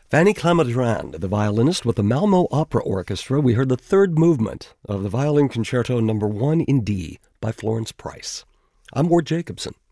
Fanny Clement-Durand, the violinist with the Malmö Opera Orchestra. We heard the third movement of the Violin Concerto No. 1 in D by Florence Price. I'm Ward Jacobson.